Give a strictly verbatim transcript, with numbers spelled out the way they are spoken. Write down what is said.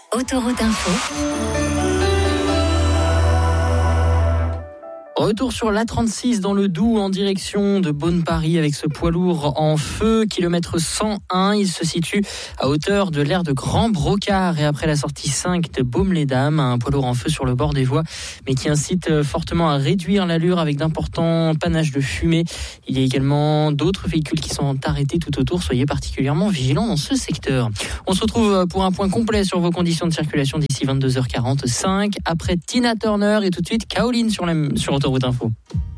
Autoroute Info. Retour sur l'A trente-six dans le Doubs en direction de Beaune-Paris avec ce poids lourd en feu, kilomètre cent un. Il se situe à hauteur de l'aire de Grand Brocard et après la sortie cinq de Baume-les-Dames, un poids lourd en feu sur le bord des voies, mais qui incite fortement à réduire l'allure avec d'importants panaches de fumée. Il y a également d'autres véhicules qui sont arrêtés tout autour. Soyez particulièrement vigilants dans ce secteur. On se retrouve pour un point complet sur vos conditions de circulation d'ici vingt-deux heures quarante-cinq. Après Tina Turner et tout de suite Kaolin sur, la, sur Autoroute Info.